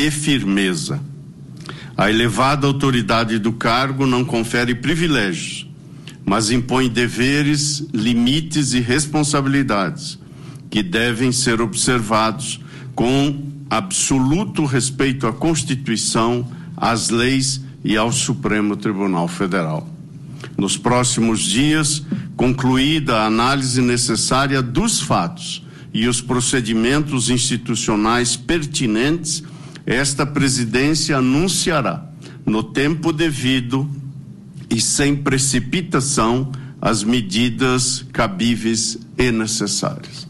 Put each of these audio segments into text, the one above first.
e firmeza. A elevada autoridade do cargo não confere privilégios, mas impõe deveres, limites e responsabilidades que devem ser observados com absoluto respeito à Constituição, às leis e ao Supremo Tribunal Federal. Nos próximos dias, concluída a análise necessária dos fatos e os procedimentos institucionais pertinentes, esta presidência anunciará, no tempo devido e sem precipitação, as medidas cabíveis e necessárias.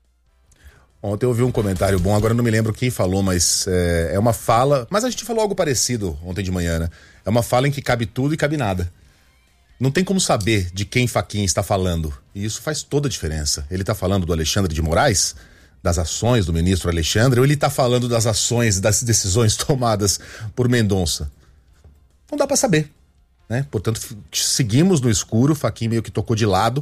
Ontem eu ouvi um comentário bom, agora não me lembro quem falou, mas é uma fala, mas a gente falou algo parecido ontem de manhã, né? É uma fala em que cabe tudo e cabe nada. Não tem como saber de quem Fachin está falando, e isso faz toda a diferença. Ele está falando do Alexandre de Moraes, das ações do ministro Alexandre, ou ele está falando das ações, das decisões tomadas por Mendonça? Não dá para saber, né? Portanto, seguimos no escuro. Fachin meio que tocou de lado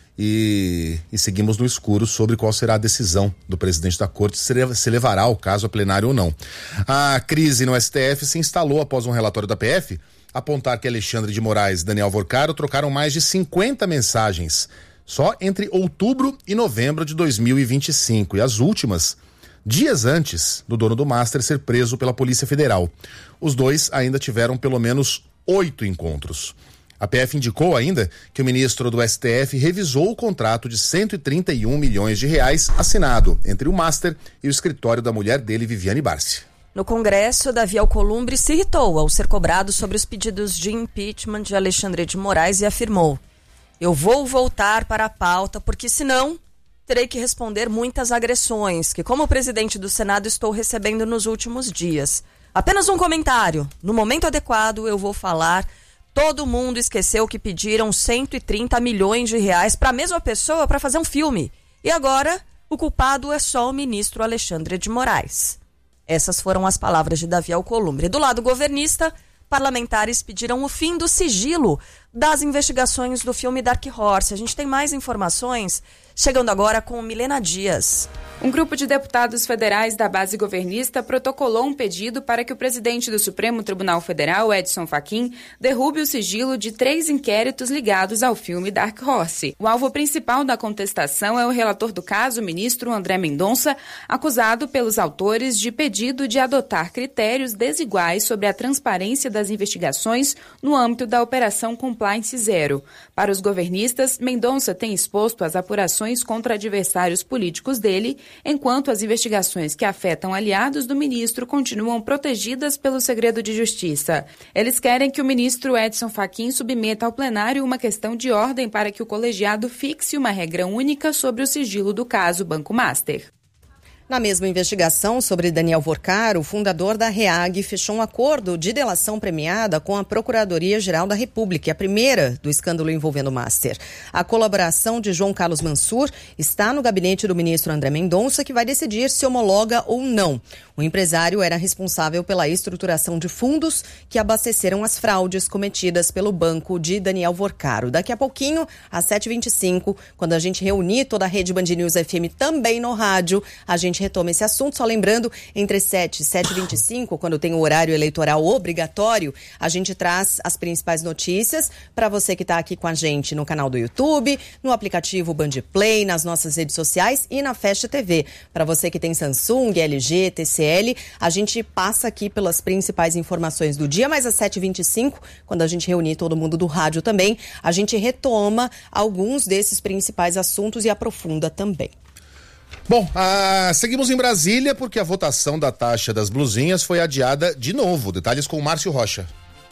e seguimos no escuro sobre qual será a decisão do presidente da corte, se levará o caso a plenário ou não. A crise no STF se instalou após um relatório da PF apontar que Alexandre de Moraes e Daniel Vorcaro trocaram mais de 50 mensagens só entre outubro e novembro de 2025, e as últimas dias antes do dono do Master ser preso pela Polícia Federal. Os dois ainda tiveram pelo menos 8 encontros. A PF indicou ainda que o ministro do STF revisou o contrato de 131 milhões de reais assinado entre o Master e o escritório da mulher dele, Viviane Barsi. No Congresso, Davi Alcolumbre se irritou ao ser cobrado sobre os pedidos de impeachment de Alexandre de Moraes e afirmou: "Eu vou voltar para a pauta porque senão terei que responder muitas agressões que, como presidente do Senado, estou recebendo nos últimos dias. Apenas um comentário. No momento adequado eu vou falar. Todo mundo esqueceu que pediram 130 milhões de reais para a mesma pessoa para fazer um filme. E agora o culpado é só o ministro Alexandre de Moraes." Essas foram as palavras de Davi Alcolumbre. Do lado governista, parlamentares pediram o fim do sigilo das investigações do filme Dark Horse. A gente tem mais informações chegando agora com Milena Dias. Um grupo de deputados federais da base governista protocolou um pedido para que o presidente do Supremo Tribunal Federal, Edson Fachin, derrube o sigilo de 3 inquéritos ligados ao filme Dark Horse. O alvo principal da contestação é o relator do caso, o ministro André Mendonça, acusado pelos autores de pedido de adotar critérios desiguais sobre a transparência das investigações no âmbito da Operação Compliance Zero. Para os governistas, Mendonça tem exposto as apurações contra adversários políticos dele, enquanto as investigações que afetam aliados do ministro continuam protegidas pelo segredo de justiça. Eles querem que o ministro Edson Fachin submeta ao plenário uma questão de ordem para que o colegiado fixe uma regra única sobre o sigilo do caso Banco Master. Na mesma investigação sobre Daniel Vorcaro, o fundador da REAG fechou um acordo de delação premiada com a Procuradoria-Geral da República, a primeira do escândalo envolvendo o Master. A colaboração de João Carlos Mansur está no gabinete do ministro André Mendonça, que vai decidir se homologa ou não. O empresário era responsável pela estruturação de fundos que abasteceram as fraudes cometidas pelo banco de Daniel Vorcaro. Daqui a pouquinho, às 7h25, quando a gente reunir toda a rede Band News FM também no rádio, a gente retoma esse assunto. Só lembrando, entre 7 e 7h25, quando tem o horário eleitoral obrigatório, a gente traz as principais notícias para você que está aqui com a gente no canal do YouTube, no aplicativo Band Play, nas nossas redes sociais e na Fast TV. Para você que tem Samsung, LG, TCL, a gente passa aqui pelas principais informações do dia, mas às 7h25, quando a gente reunir todo mundo do rádio também, a gente retoma alguns desses principais assuntos e aprofunda também. Bom, seguimos em Brasília porque a votação da taxa das blusinhas foi adiada de novo. Detalhes com o Márcio Rocha.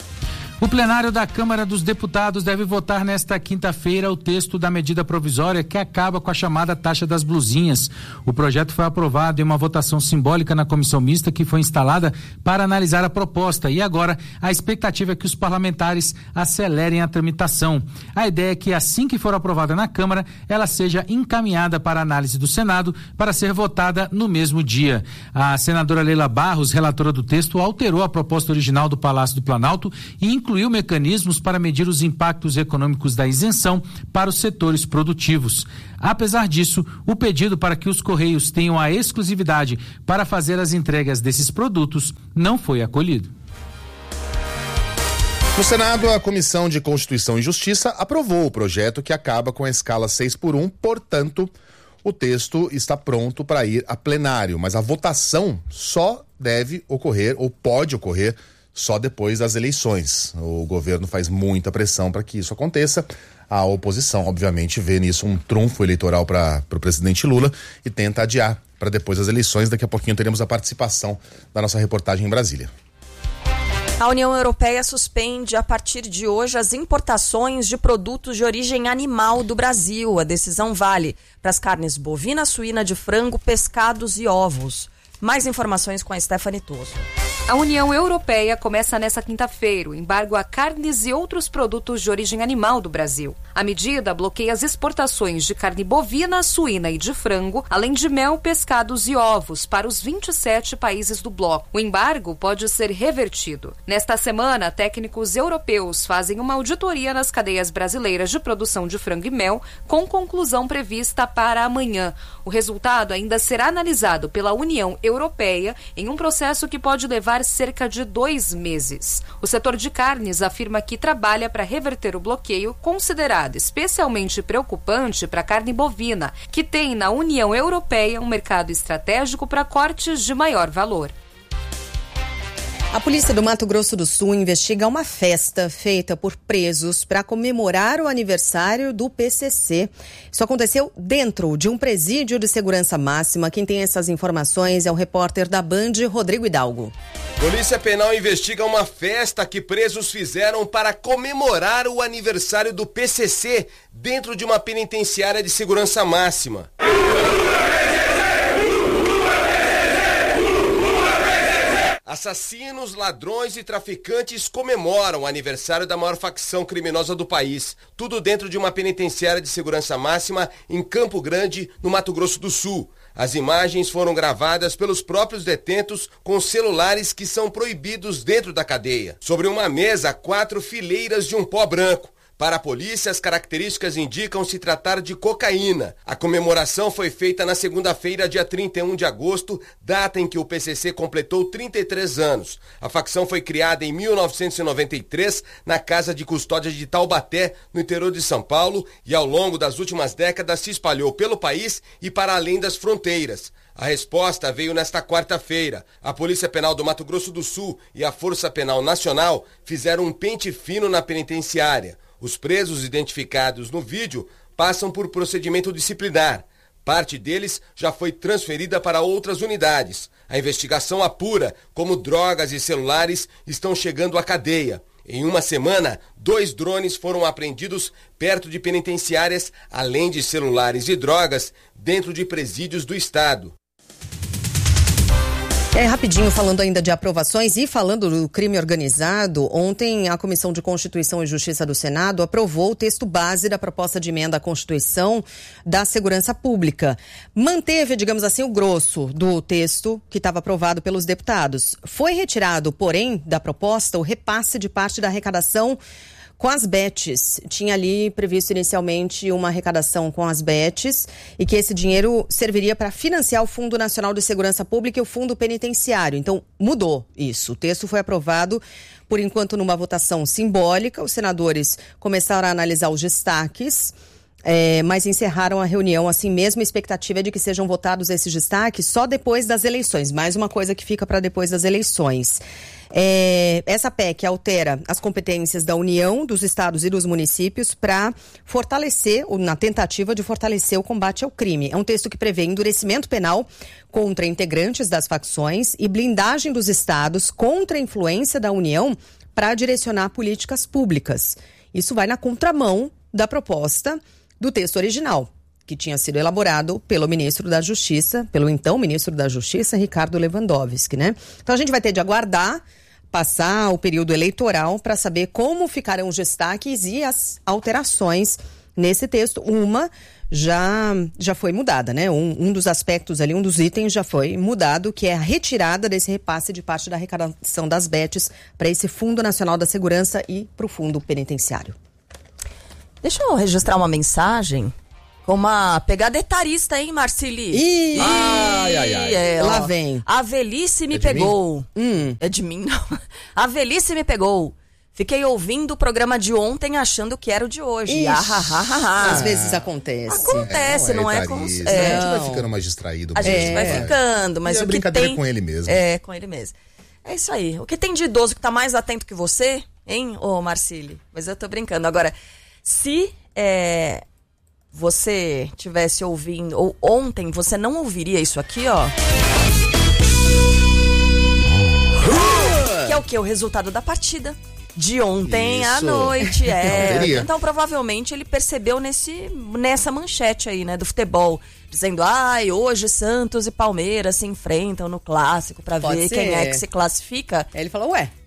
O plenário da Câmara dos Deputados deve votar nesta quinta-feira o texto da medida provisória que acaba com a chamada taxa das blusinhas. O projeto foi aprovado em uma votação simbólica na comissão mista que foi instalada para analisar a proposta, e agora a expectativa é que os parlamentares acelerem a tramitação. A ideia é que assim que for aprovada na Câmara, ela seja encaminhada para análise do Senado para ser votada no mesmo dia. A senadora Leila Barros, relatora do texto, alterou a proposta original do Palácio do Planalto e incluiu mecanismos para medir os impactos econômicos da isenção para os setores produtivos. Apesar disso, o pedido para que os Correios tenham a exclusividade para fazer as entregas desses produtos não foi acolhido. No Senado, a Comissão de Constituição e Justiça aprovou o projeto que acaba com a escala 6x1, portanto, o texto está pronto para ir a plenário, mas a votação só deve ocorrer ou pode ocorrer só depois das eleições. O governo faz muita pressão para que isso aconteça. A oposição, obviamente, vê nisso um trunfo eleitoral para o presidente Lula e tenta adiar para depois das eleições. Daqui a pouquinho teremos a participação da nossa reportagem em Brasília. A União Europeia suspende a partir de hoje as importações de produtos de origem animal do Brasil. A decisão vale para as carnes bovina, suína, de frango, pescados e ovos. Mais informações com a Stephanie Toso. A União Europeia começa nesta quinta-feira o embargo a carnes e outros produtos de origem animal do Brasil. A medida bloqueia as exportações de carne bovina, suína e de frango, além de mel, pescados e ovos para os 27 países do bloco. O embargo pode ser revertido. Nesta semana, técnicos europeus fazem uma auditoria nas cadeias brasileiras de produção de frango e mel, com conclusão prevista para amanhã. O resultado ainda será analisado pela União Europeia em um processo que pode levar cerca de 2 meses. O setor de carnes afirma que trabalha para reverter o bloqueio, considerado especialmente preocupante para a carne bovina, que tem na União Europeia um mercado estratégico para cortes de maior valor. A polícia do Mato Grosso do Sul investiga uma festa feita por presos para comemorar o aniversário do PCC. Isso aconteceu dentro de um presídio de segurança máxima. Quem tem essas informações é o repórter da Band, Rodrigo Hidalgo. Polícia Penal investiga uma festa que presos fizeram para comemorar o aniversário do PCC dentro de uma penitenciária de segurança máxima. Assassinos, ladrões e traficantes comemoram o aniversário da maior facção criminosa do país. Tudo dentro de uma penitenciária de segurança máxima em Campo Grande, no Mato Grosso do Sul. As imagens foram gravadas pelos próprios detentos com celulares que são proibidos dentro da cadeia. Sobre uma mesa, 4 fileiras de um pó branco. Para a polícia, as características indicam se tratar de cocaína. A comemoração foi feita na segunda-feira, dia 31 de agosto, data em que o PCC completou 33 anos. A facção foi criada em 1993 na Casa de Custódia de Taubaté, no interior de São Paulo, e ao longo das últimas décadas se espalhou pelo país e para além das fronteiras. A resposta veio nesta quarta-feira. A Polícia Penal do Mato Grosso do Sul e a Força Penal Nacional fizeram um pente fino na penitenciária. Os presos identificados no vídeo passam por procedimento disciplinar. Parte deles já foi transferida para outras unidades. A investigação apura como drogas e celulares estão chegando à cadeia. Em uma semana, 2 drones foram apreendidos perto de penitenciárias, além de celulares e drogas dentro de presídios do estado. Rapidinho, falando ainda de aprovações e falando do crime organizado, ontem a Comissão de Constituição e Justiça do Senado aprovou o texto base da proposta de emenda à Constituição da Segurança Pública. Manteve, digamos assim, o grosso do texto que estava aprovado pelos deputados. Foi retirado, porém, da proposta o repasse de parte da arrecadação com as BETs. Tinha ali previsto inicialmente uma arrecadação com as BETs e que esse dinheiro serviria para financiar o Fundo Nacional de Segurança Pública e o Fundo Penitenciário. Então, mudou isso. O texto foi aprovado, por enquanto, numa votação simbólica. Os senadores começaram a analisar os destaques, mas encerraram a reunião assim mesmo. A expectativa é de que sejam votados esses destaques só depois das eleições. Mais uma coisa que fica para depois das eleições. Essa PEC altera as competências da União, dos estados e dos municípios para fortalecer, na tentativa de fortalecer o combate ao crime. É um texto que prevê endurecimento penal contra integrantes das facções e blindagem dos estados contra a influência da União para direcionar políticas públicas. Isso vai na contramão da proposta do texto original, que tinha sido elaborado pelo ministro da Justiça, pelo então ministro da Justiça, Ricardo Lewandowski, né? Então a gente vai ter de aguardar passar o período eleitoral para saber como ficarão os destaques e as alterações Nesse texto, uma já foi mudada, né? Um dos aspectos ali, um dos itens já foi mudado, que é a retirada desse repasse de parte da arrecadação das BETs para esse Fundo Nacional da Segurança e para o Fundo Penitenciário. Deixa eu registrar uma mensagem com uma pegada etarista, hein, Marcili? Ai. Lá vem. A velhice me pegou. É de mim, não. A velhice me pegou. Fiquei ouvindo o programa de ontem achando que era o de hoje. Às vezes acontece. Acontece, não é como... A gente vai ficando mais distraído. A gente vai ficando, mas e o a que brincadeira tem... com ele mesmo. É, com ele mesmo. É isso aí. O que tem de idoso que tá mais atento que você, hein, ô Marcili? Mas eu tô brincando. Agora, se você tivesse ouvindo, ou ontem, você não ouviria isso aqui, ó. Que é o quê? O resultado da partida de ontem à noite. Então provavelmente ele percebeu nessa manchete aí, né, do futebol, dizendo, hoje Santos e Palmeiras se enfrentam no clássico pra ver quem é que se classifica. Aí ele falou, ué.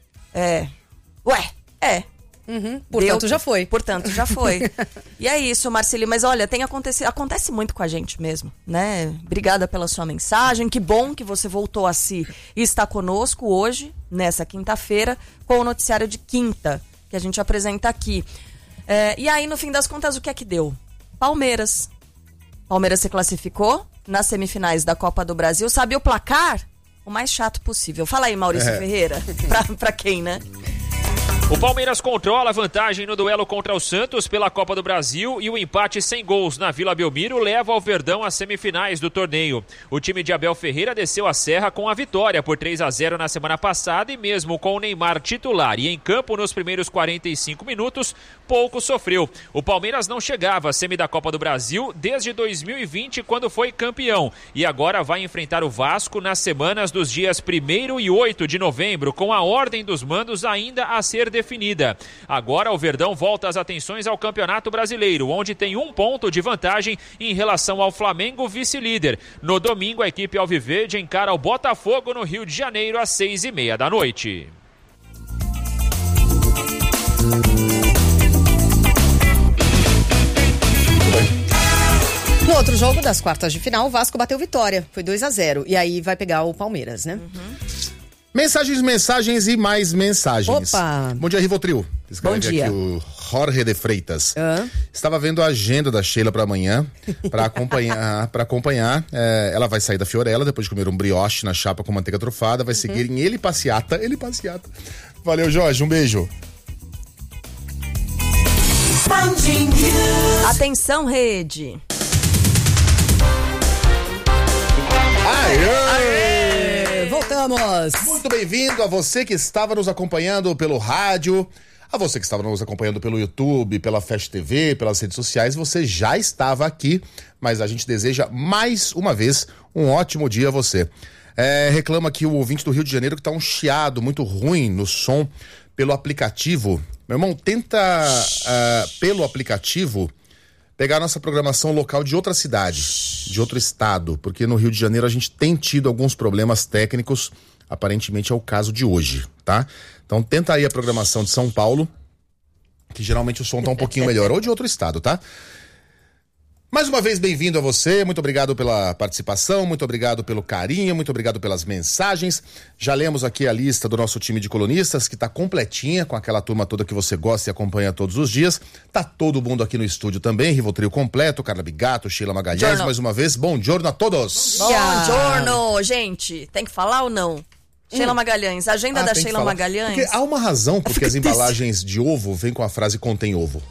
Portanto, já foi. E é isso, Marceli. Mas olha, acontece muito com a gente mesmo, né? Obrigada pela sua mensagem. Que bom que você voltou a si e está conosco hoje, nessa quinta-feira, com o noticiário de quinta, que a gente apresenta aqui. E aí, no fim das contas, o que é que deu? Palmeiras se classificou nas semifinais da Copa do Brasil. Sabe o placar? O mais chato possível. Fala aí, Maurício Ferreira. Pra quem, né? O Palmeiras controla a vantagem no duelo contra o Santos pela Copa do Brasil e o empate sem gols na Vila Belmiro leva o Verdão às semifinais do torneio. O time de Abel Ferreira desceu a serra com a vitória por 3-0 na semana passada e mesmo com o Neymar titular e em campo nos primeiros 45 minutos, pouco sofreu. O Palmeiras não chegava à semi da Copa do Brasil desde 2020, quando foi campeão, e agora vai enfrentar o Vasco nas semanas dos dias 1º e 8 de novembro, com a ordem dos mandos ainda a ser definida. Agora o Verdão volta as atenções ao Campeonato Brasileiro, onde tem 1 ponto de vantagem em relação ao Flamengo, vice-líder. No domingo, a equipe alviverde encara o Botafogo no Rio de Janeiro às 6h30 da noite. No outro jogo das quartas de final, o Vasco bateu Vitória. Foi 2-0. E aí vai pegar o Palmeiras, né? Mensagens e mais mensagens. Opa! Bom dia, Rivotril. Bom dia. Aqui o Jorge de Freitas. Estava vendo a agenda da Sheila para amanhã, para acompanhar. Ela vai sair da Fiorella depois de comer um brioche na chapa com manteiga trufada. Vai seguir em Ele Passeata. Valeu, Jorge. Um beijo. Atenção, rede. Voltamos! Muito bem-vindo a você que estava nos acompanhando pelo rádio, a você que estava nos acompanhando pelo YouTube, pela Fast TV, pelas redes sociais. Você já estava aqui, mas a gente deseja mais uma vez um ótimo dia a você. Reclama aqui o ouvinte do Rio de Janeiro que tá um chiado muito ruim no som pelo aplicativo. Meu irmão, tenta pelo aplicativo pegar a nossa programação local de outra cidade, de outro estado, porque no Rio de Janeiro a gente tem tido alguns problemas técnicos, aparentemente é o caso de hoje, tá? Então tenta aí a programação de São Paulo, que geralmente o som tá um pouquinho melhor, ou de outro estado, tá? Mais uma vez, bem-vindo a você, muito obrigado pela participação, muito obrigado pelo carinho, muito obrigado pelas mensagens. Já lemos aqui a lista do nosso time de colunistas, que tá completinha, com aquela turma toda que você gosta e acompanha todos os dias. Tá todo mundo aqui no estúdio também, Rivotril completo, Carla Bigato, Sheila Magalhães, Giorno. Mais uma vez, bom giorno a todos. Bom giorno, gente. Tem que falar ou não? Sheila Magalhães, agenda da Sheila Magalhães. Porque há uma razão porque as embalagens de ovo vêm com a frase contém ovo.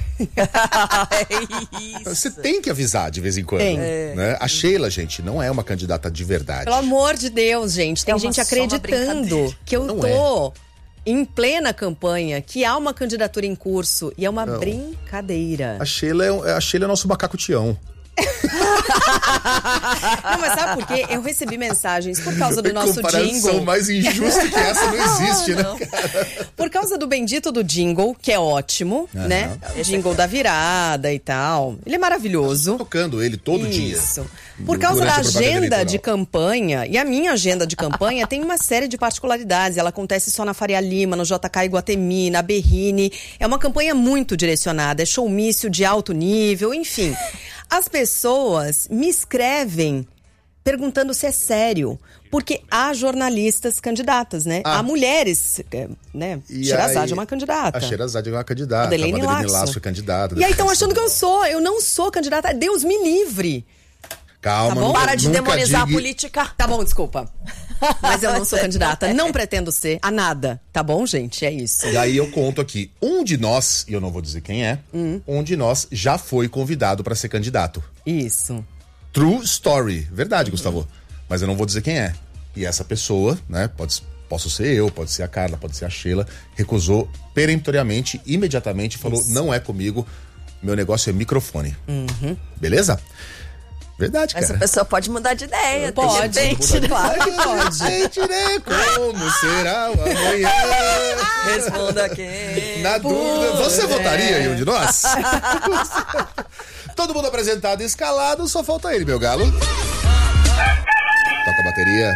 Você tem que avisar de vez em quando, né? A Sheila, gente, não é uma candidata de verdade. Pelo amor de Deus, gente, tem gente acreditando que eu tô em plena campanha, que há uma candidatura em curso e é uma brincadeira. A Sheila é nosso macaco Tião. Não, mas sabe por quê? Eu recebi mensagens por causa do nosso comparação jingle. mais injusta que essa não existe, né, cara? Por causa do bendito do jingle, que é ótimo, né? Jingle da virada e tal. Ele é maravilhoso. Tocando ele todo dia. Isso. Por causa da Durante a propaganda agenda de eleitoral. campanha, e a minha agenda de campanha tem uma série de particularidades. Ela acontece só na Faria Lima, no JK Iguatemi, na Berrini. É uma campanha muito direcionada, é showmício de alto nível, enfim. As pessoas me escrevem perguntando se é sério. Porque há jornalistas candidatas, né? Há mulheres, né? Sherazade é uma candidata. A Sherazade é uma candidata. Adeline a Lasso. Lasso é candidata. E aí estão achando que eu sou. Eu não sou candidata. Deus me livre. Calma, Tá bom? Para de demonizar a diga... política. Tá bom, desculpa. Mas eu não sou candidata. Não pretendo ser a nada. Tá bom, gente? É isso. E aí eu conto aqui. Um de nós, e eu não vou dizer quem é, um de nós já foi convidado para ser candidato. Isso. True story. Verdade, Gustavo. Mas eu não vou dizer quem é. E essa pessoa, né, posso ser eu, pode ser a Carla, pode ser a Sheila, recusou peremptoriamente, imediatamente, falou, não é comigo, meu negócio é microfone. Beleza? Verdade, cara. Essa pessoa pode mudar de ideia. Pode, de repente. claro que pode. Gente, né? Como será o amanhã? Responda quem. Na dúvida, você votaria em um de nós? Todo mundo apresentado e escalado, só falta ele, meu galo. Toca a bateria.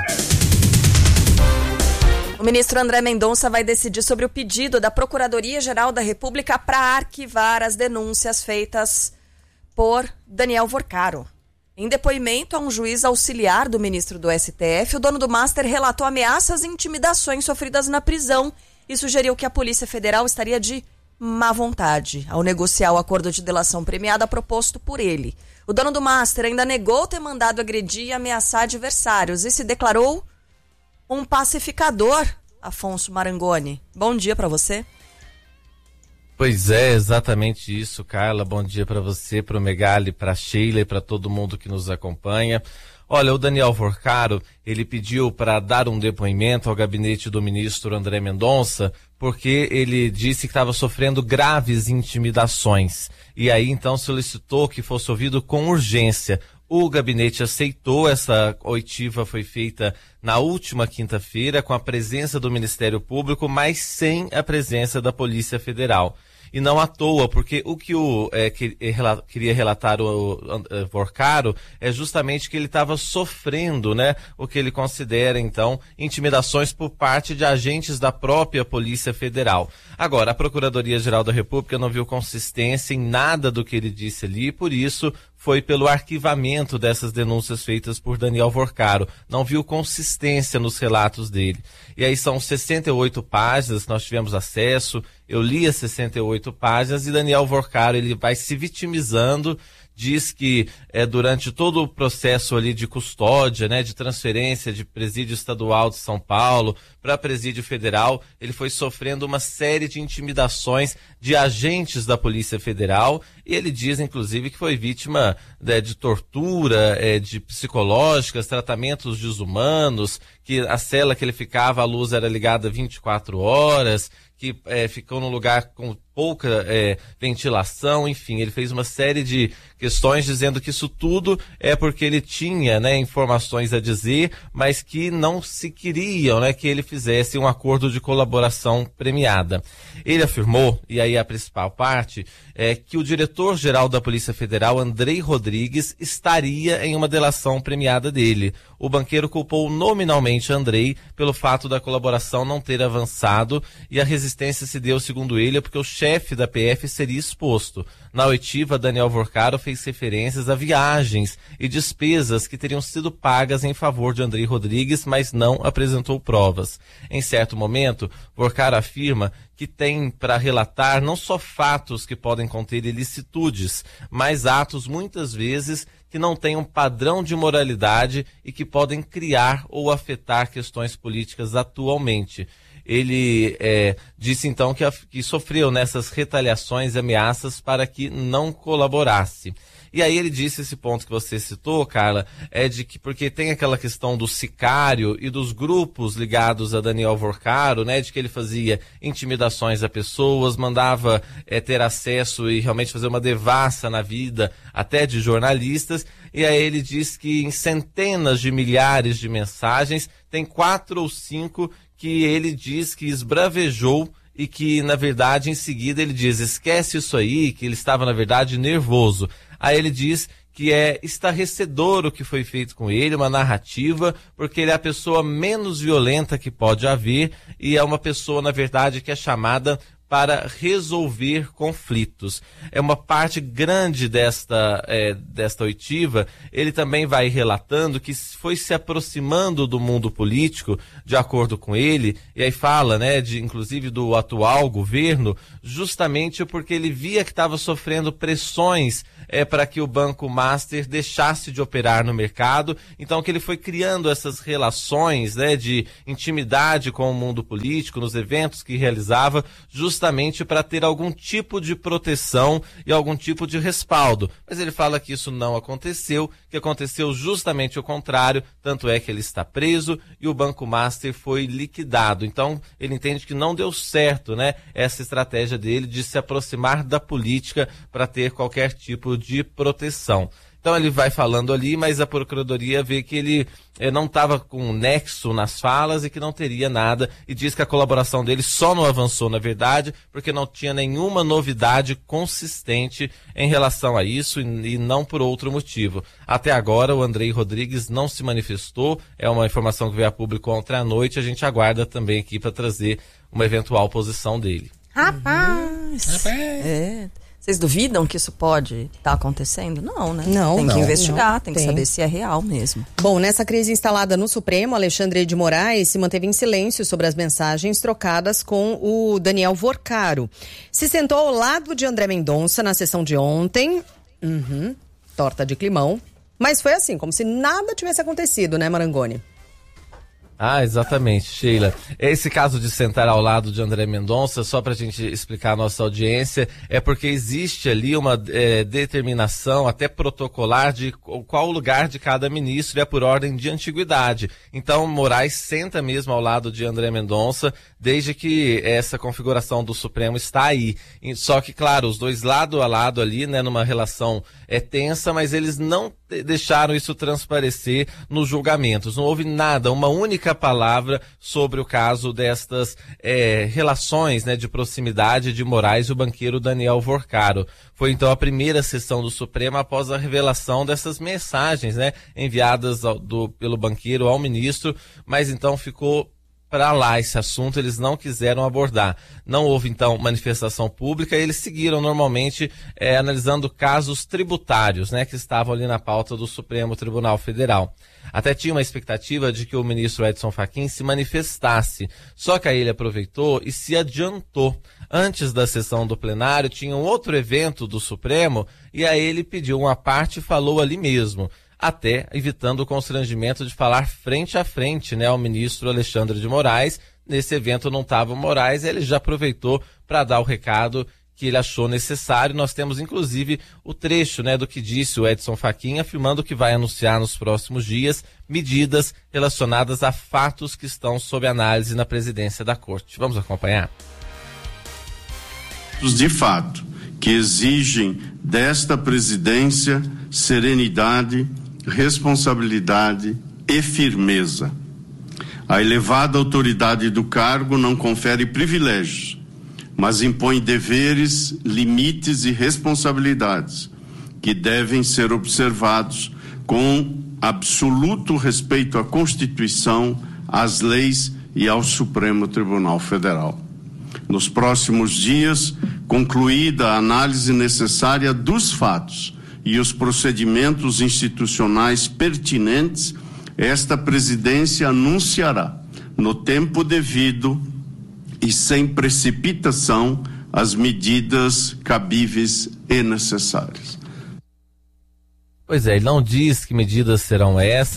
O ministro André Mendonça vai decidir sobre o pedido da Procuradoria-Geral da República para arquivar as denúncias feitas por Daniel Vorcaro. Em depoimento a um juiz auxiliar do ministro do STF, o dono do Master relatou ameaças e intimidações sofridas na prisão e sugeriu que a Polícia Federal estaria de má vontade ao negociar o acordo de delação premiada proposto por ele. O dono do Master ainda negou ter mandado agredir e ameaçar adversários e se declarou um pacificador, Afonso Marangoni. Bom dia para você. Pois é, exatamente isso, Carla. Bom dia para você, para o Megali, para a Sheila e para todo mundo que nos acompanha. Olha, o Daniel Vorcaro, ele pediu para dar um depoimento ao gabinete do ministro André Mendonça, porque ele disse que estava sofrendo graves intimidações. E aí, então, solicitou que fosse ouvido com urgência. O gabinete aceitou, essa oitiva foi feita na última quinta-feira com a presença do Ministério Público, mas sem a presença da Polícia Federal. E não à toa, porque o que queria relatar o Vorcaro é justamente que ele estava sofrendo, né, o que ele considera, então, intimidações por parte de agentes da própria Polícia Federal. Agora, a Procuradoria-Geral da República não viu consistência em nada do que ele disse ali, e por isso foi pelo arquivamento dessas denúncias feitas por Daniel Vorcaro. Não viu consistência nos relatos dele. E aí são 68 páginas que nós tivemos acesso, eu li as 68 páginas e Daniel Vorcaro, ele vai se vitimizando, diz que durante todo o processo ali de custódia, né, de transferência de presídio estadual de São Paulo para presídio federal, ele foi sofrendo uma série de intimidações de agentes da Polícia Federal e ele diz, inclusive, que foi vítima de tortura, de psicológicas, tratamentos desumanos, que a cela que ele ficava, a luz era ligada 24 horas, que ficou num lugar com pouca ventilação, enfim, ele fez uma série de questões dizendo que isso tudo é porque ele tinha, né, informações a dizer, mas que não se queriam, né, que ele fizesse um acordo de colaboração premiada. Ele afirmou, e aí a principal parte, que o diretor-geral da Polícia Federal, Andrei Rodrigues, estaria em uma delação premiada dele. O banqueiro culpou nominalmente Andrei pelo fato da colaboração não ter avançado e a resistência se deu, segundo ele, porque o chefe da PF seria exposto. Na oitiva, Daniel Vorcaro fez referências a viagens e despesas que teriam sido pagas em favor de Andrei Rodrigues, mas não apresentou provas. Em certo momento, Vorcaro afirma que tem para relatar não só fatos que podem conter ilicitudes, mas atos muitas vezes que não têm um padrão de moralidade e que podem criar ou afetar questões políticas atualmente. Ele disse então que sofreu nessas retaliações e ameaças para que não colaborasse. E aí ele disse esse ponto que você citou, Carla, é de que porque tem aquela questão do sicário e dos grupos ligados a Daniel Vorcaro, né, de que ele fazia intimidações a pessoas, mandava ter acesso e realmente fazer uma devassa na vida até de jornalistas. E aí ele diz que em centenas de milhares de mensagens tem 4 ou 5 que ele diz que esbravejou e que, na verdade, em seguida ele diz, esquece isso aí, que ele estava, na verdade, nervoso. Aí ele diz que é estarrecedor o que foi feito com ele, uma narrativa, porque ele é a pessoa menos violenta que pode haver e é uma pessoa, na verdade, que é chamada para resolver conflitos. É uma parte grande desta oitiva. Ele também vai relatando que foi se aproximando do mundo político, de acordo com ele, e aí fala, né, inclusive do atual governo, justamente porque ele via que estava sofrendo pressões para que o Banco Master deixasse de operar no mercado, então que ele foi criando essas relações, né, de intimidade com o mundo político, nos eventos que realizava, justamente para ter algum tipo de proteção e algum tipo de respaldo. Mas ele fala que isso não aconteceu, que aconteceu justamente o contrário, tanto é que ele está preso e o Banco Master foi liquidado. Então ele entende que não deu certo, né, essa estratégia dele de se aproximar da política para ter qualquer tipo de proteção. Então ele vai falando ali, mas a Procuradoria vê que ele não estava com nexo nas falas e que não teria nada, e diz que a colaboração dele só não avançou, na verdade, porque não tinha nenhuma novidade consistente em relação a isso e não por outro motivo. Até agora o Andrei Rodrigues não se manifestou, é uma informação que veio a público ontem à noite, a gente aguarda também aqui para trazer uma eventual posição dele. Rapaz! Vocês duvidam que isso pode estar acontecendo? Não, né? Não. Tem que investigar, não. tem que saber se é real mesmo. Bom, nessa crise instalada no Supremo, Alexandre de Moraes se manteve em silêncio sobre as mensagens trocadas com o Daniel Vorcaro. Se sentou ao lado de André Mendonça na sessão de ontem. Torta de climão. Mas foi assim, como se nada tivesse acontecido, né, Marangoni? Ah, exatamente, Sheila. Esse caso de sentar ao lado de André Mendonça, só para a gente explicar a nossa audiência, é porque existe ali uma determinação até protocolar de qual o lugar de cada ministro, é por ordem de antiguidade. Então, Moraes senta mesmo ao lado de André Mendonça, desde que essa configuração do Supremo está aí. Só que, claro, os dois lado a lado ali, né, numa relação tensa, mas eles não deixaram isso transparecer nos julgamentos. Não houve nada, uma única palavra sobre o caso destas relações, né, de proximidade de Moraes e o banqueiro Daniel Vorcaro. Foi então a primeira sessão do Supremo após a revelação dessas mensagens, né, enviadas pelo banqueiro ao ministro, mas então ficou para lá esse assunto, eles não quiseram abordar. Não houve, então, manifestação pública e eles seguiram normalmente analisando casos tributários, né, que estavam ali na pauta do Supremo Tribunal Federal. Até tinha uma expectativa de que o ministro Edson Fachin se manifestasse, só que aí ele aproveitou e se adiantou. Antes da sessão do plenário, tinha um outro evento do Supremo e aí ele pediu uma parte e falou ali mesmo, até evitando o constrangimento de falar frente a frente, né, ao ministro Alexandre de Moraes. Nesse evento não estava o Moraes, ele já aproveitou para dar o recado que ele achou necessário. Nós temos, inclusive, o trecho, né, do que disse o Edson Fachin, afirmando que vai anunciar nos próximos dias medidas relacionadas a fatos que estão sob análise na presidência da Corte. Vamos acompanhar? De fato, que exigem desta presidência serenidade, responsabilidade e firmeza. A elevada autoridade do cargo não confere privilégios, mas impõe deveres, limites e responsabilidades que devem ser observados com absoluto respeito à Constituição, às leis e ao Supremo Tribunal Federal. Nos próximos dias, concluída a análise necessária dos fatos e os procedimentos institucionais pertinentes, esta presidência anunciará, no tempo devido e sem precipitação, as medidas cabíveis e necessárias. Pois é, ele não diz que medidas serão essas,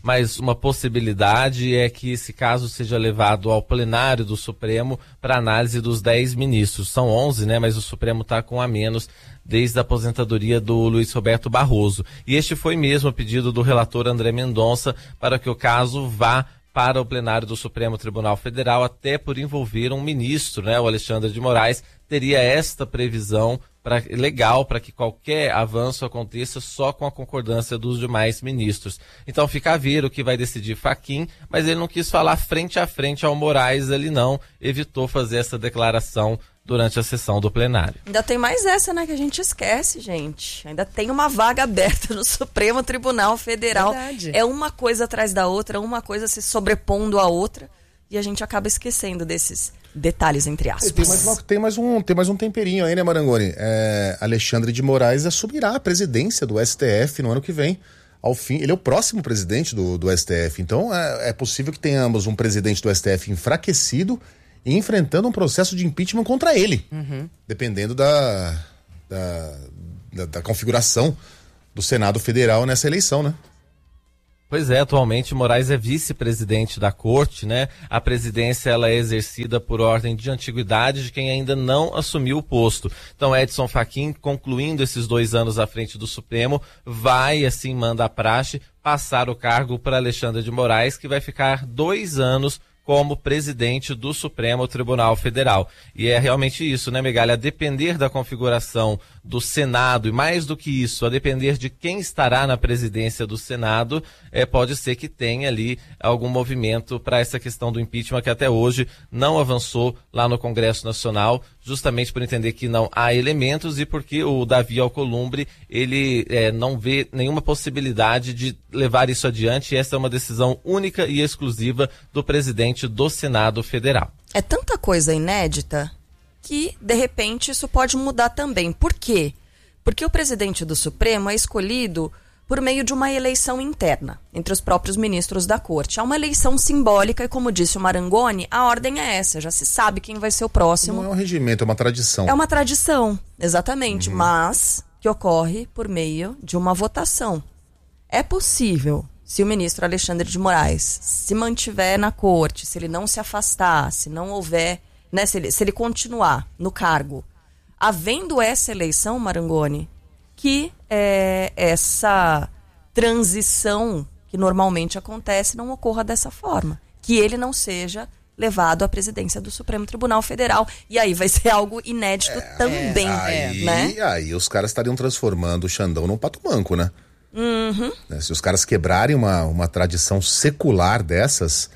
mas uma possibilidade é que esse caso seja levado ao plenário do Supremo para análise dos 10 ministros. São 11, né, mas o Supremo está com a menos desde a aposentadoria do Luiz Roberto Barroso. E este foi mesmo o pedido do relator André Mendonça para que o caso vá para o plenário do Supremo Tribunal Federal, até por envolver um ministro, né, o Alexandre de Moraes, teria esta previsão legal para que qualquer avanço aconteça só com a concordância dos demais ministros. Então fica a ver o que vai decidir Fachin, mas ele não quis falar frente a frente ao Moraes, ele não evitou fazer essa declaração durante a sessão do plenário. Ainda tem mais essa, né, que a gente esquece, gente. Ainda tem uma vaga aberta no Supremo Tribunal Federal. Verdade. É uma coisa atrás da outra, uma coisa se sobrepondo à outra, e a gente acaba esquecendo desses detalhes, entre aspas. Tem mais um temperinho aí, né, Marangoni? Alexandre de Moraes assumirá a presidência do STF no ano que vem. Ao fim, ele é o próximo presidente do STF. Então, é possível que tenhamos um presidente do STF enfraquecido e enfrentando um processo de impeachment contra ele, dependendo da configuração do Senado Federal nessa eleição, né? Pois é, atualmente Moraes é vice-presidente da corte, né? A presidência ela é exercida por ordem de antiguidade de quem ainda não assumiu o posto. Então Edson Fachin, concluindo esses 2 anos à frente do Supremo, vai, assim manda a praxe, passar o cargo para Alexandre de Moraes, que vai ficar 2 anos como presidente do Supremo Tribunal Federal. E é realmente isso, né, Megali? A depender da configuração do Senado, e mais do que isso, a depender de quem estará na presidência do Senado, pode ser que tenha ali algum movimento para essa questão do impeachment, que até hoje não avançou lá no Congresso Nacional, justamente por entender que não há elementos e porque o Davi Alcolumbre, ele não vê nenhuma possibilidade de levar isso adiante, e essa é uma decisão única e exclusiva do presidente do Senado Federal. É tanta coisa inédita que, de repente, isso pode mudar também. Por quê? Porque o presidente do Supremo é escolhido por meio de uma eleição interna entre os próprios ministros da corte. É uma eleição simbólica e, como disse o Marangoni, a ordem é essa, já se sabe quem vai ser o próximo. Não é um regimento, é uma tradição. É uma tradição, exatamente, mas que ocorre por meio de uma votação. É possível, se o ministro Alexandre de Moraes se mantiver na corte, se ele não se afastar, se não houver, né, se ele continuar no cargo, havendo essa eleição, Marangoni, que essa transição que normalmente acontece não ocorra dessa forma, que ele não seja levado à presidência do Supremo Tribunal Federal, e aí vai ser algo inédito também, né? Aí os caras estariam transformando o Xandão num pato manco, né? Se os caras quebrarem uma tradição secular dessas,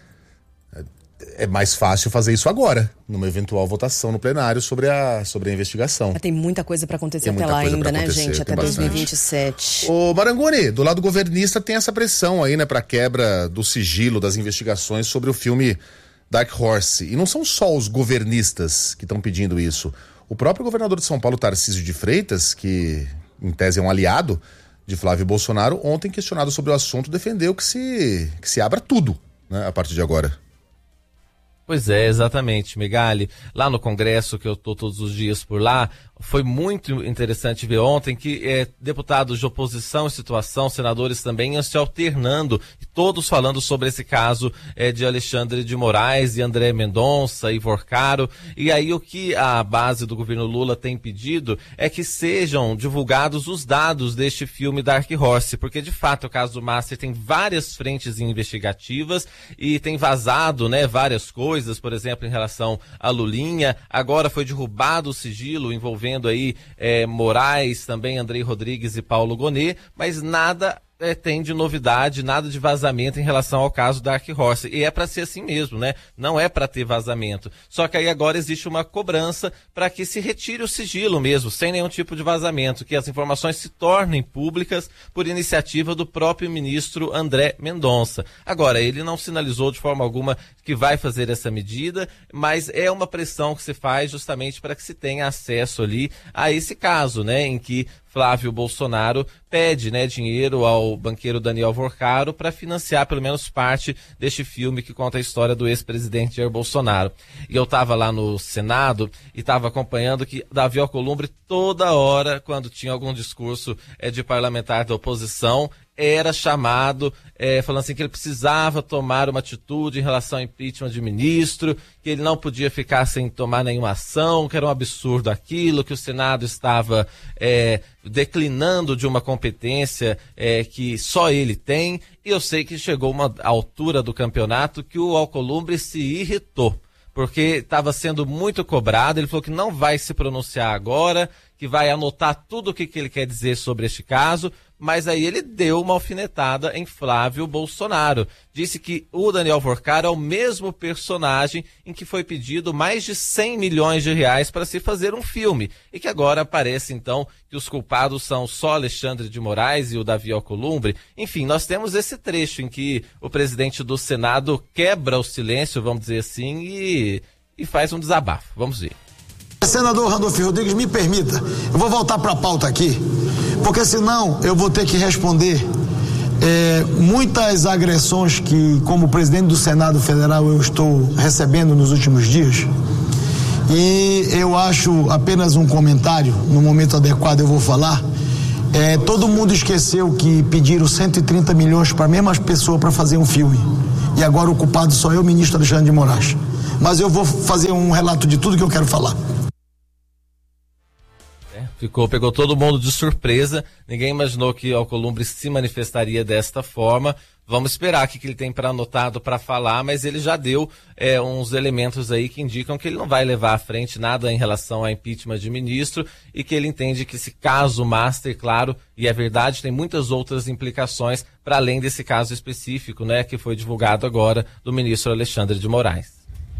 é mais fácil fazer isso agora, numa eventual votação no plenário sobre a investigação. Tem muita coisa para acontecer até lá ainda, né, gente? Até 2027. Ô Marangoni, do lado governista tem essa pressão aí, né, pra quebra do sigilo das investigações sobre o filme Dark Horse. E não são só os governistas que estão pedindo isso. O próprio governador de São Paulo, Tarcísio de Freitas, que em tese é um aliado de Flávio Bolsonaro, ontem questionado sobre o assunto, defendeu que se abra tudo, né, a partir de agora. Pois é, exatamente, Megali. Lá no Congresso, que eu estou todos os dias por lá, foi muito interessante ver ontem que deputados de oposição e situação, senadores também, iam se alternando, todos falando sobre esse caso de Alexandre de Moraes e André Mendonça, Ivor Caro. E aí o que a base do governo Lula tem pedido é que sejam divulgados os dados deste filme Dark Horse, porque de fato o caso do Master tem várias frentes investigativas e tem vazado, né, várias coisas, por exemplo, em relação a Lulinha. Agora foi derrubado o sigilo envolvendo aí Moraes, também Andrei Rodrigues e Paulo Gonet, mas nada tem de novidade, nada de vazamento em relação ao caso Dark Horse. E é para ser assim mesmo, né? Não é para ter vazamento. Só que aí agora existe uma cobrança para que se retire o sigilo mesmo, sem nenhum tipo de vazamento, que as informações se tornem públicas por iniciativa do próprio ministro André Mendonça. Agora, ele não sinalizou de forma alguma que vai fazer essa medida, mas é uma pressão que se faz justamente para que se tenha acesso ali a esse caso, né? Em que Flávio Bolsonaro pede, né, dinheiro ao banqueiro Daniel Vorcaro para financiar pelo menos parte deste filme que conta a história do ex-presidente Jair Bolsonaro. E eu estava lá no Senado e estava acompanhando que Davi Alcolumbre toda hora, quando tinha algum discurso de parlamentar da oposição, era chamado, falando assim que ele precisava tomar uma atitude em relação ao impeachment de ministro, que ele não podia ficar sem tomar nenhuma ação, que era um absurdo aquilo, que o Senado estava declinando de uma competência que só ele tem. E eu sei que chegou uma altura do campeonato que o Alcolumbre se irritou, porque estava sendo muito cobrado. Ele falou que não vai se pronunciar agora, que vai anotar tudo o que ele quer dizer sobre este caso, mas aí ele deu uma alfinetada em Flávio Bolsonaro. Disse que o Daniel Vorcaro é o mesmo personagem em que foi pedido mais de 100 milhões de reais para se fazer um filme, e que agora parece então que os culpados são só Alexandre de Moraes e o Davi Alcolumbre. Enfim, nós temos esse trecho em que o presidente do Senado quebra o silêncio, vamos dizer assim, e faz um desabafo. Vamos ver. Senador Randolfo Rodrigues, me permita, eu vou voltar para a pauta aqui, porque senão eu vou ter que responder muitas agressões que, como presidente do Senado Federal, eu estou recebendo nos últimos dias. E eu acho apenas um comentário, no momento adequado eu vou falar. Todo mundo esqueceu que pediram 130 milhões para a mesma pessoa para fazer um filme. E agora o culpado só é o ministro Alexandre de Moraes. Mas eu vou fazer um relato de tudo que eu quero falar. Pegou todo mundo de surpresa. Ninguém imaginou que o Alcolumbre se manifestaria desta forma. Vamos esperar o que ele tem para anotado para falar, mas ele já deu uns elementos aí que indicam que ele não vai levar à frente nada em relação ao impeachment de ministro, e que ele entende que esse caso Master, claro, e é verdade, tem muitas outras implicações para além desse caso específico, né, que foi divulgado agora do ministro Alexandre de Moraes.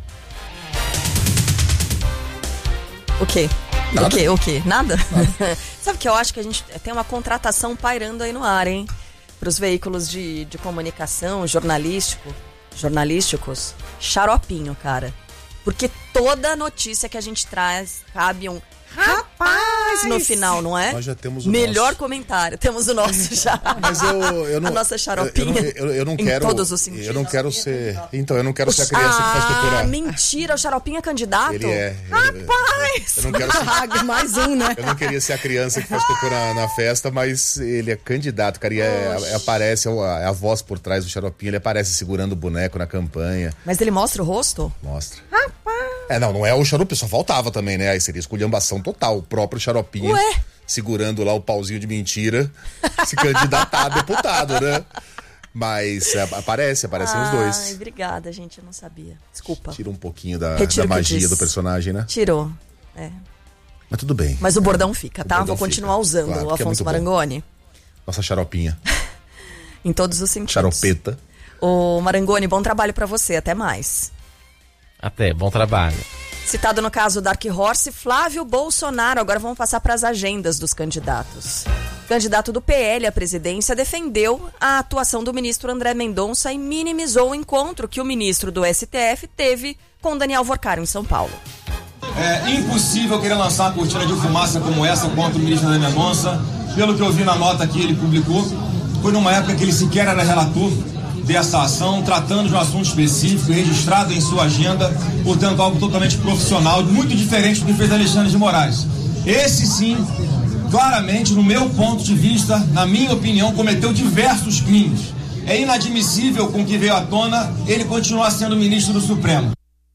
O quê? Nada. O quê? Nada? Sabe que eu acho que a gente tem uma contratação pairando aí no ar, hein? Para os veículos de comunicação, jornalísticos, xaropinho, cara. Porque toda notícia que a gente traz cabe um rapaz no final, não é? Nós já temos o melhor nosso comentário. Temos o nosso já. Mas eu não, a nossa xaropinha. Eu não quero. Em todos os sentidos. Eu não quero ser. Então, eu não quero ser a criança que faz procurar. Mentira, o xaropinha é candidato? Ele é. Rapaz! Eu não quero ser. Mais um, né? Eu não queria ser a criança que faz procurar na festa, mas ele é candidato, cara. E aparece a voz por trás do xaropinha. Ele aparece segurando o boneco na campanha. Mas ele mostra o rosto? Mostra. Rapaz! Não é o xaropinha, só faltava também, né? Aí seria esculhambação total. O próprio xaropinha segurando lá o pauzinho de mentira, se candidatar a deputado, né? Mas aparecem os dois. Ai, obrigada, gente, eu não sabia. Desculpa. Tira um pouquinho da magia do personagem, né? Tirou, Mas tudo bem. Mas o bordão fica, tá? Vou continuar usando, claro, o Afonso Marangoni. Nossa xaropinha. Em todos os sentidos. Xaropeta. Ô, Marangoni, bom trabalho pra você, até mais. Até, bom trabalho. Citado no caso Dark Horse, Flávio Bolsonaro. Agora vamos passar para as agendas dos candidatos. O candidato do PL à presidência defendeu a atuação do ministro André Mendonça e minimizou o encontro que o ministro do STF teve com Daniel Vorcaro em São Paulo. É impossível querer lançar uma cortina de fumaça como essa contra o ministro André Mendonça. Pelo que eu vi na nota que ele publicou, foi numa época que ele sequer era relator dessa ação, tratando de um assunto específico, registrado em sua agenda, portanto algo totalmente profissional, muito diferente do que fez Alexandre de Moraes. Esse sim, claramente, no meu ponto de vista, na minha opinião, cometeu diversos crimes. É inadmissível com o que veio à tona ele continuar sendo ministro do Supremo.